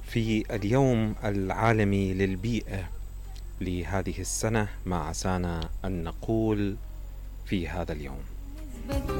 في اليوم العالمي للبيئة لهذه السنة، ما عسانا أن نقول في هذا اليوم؟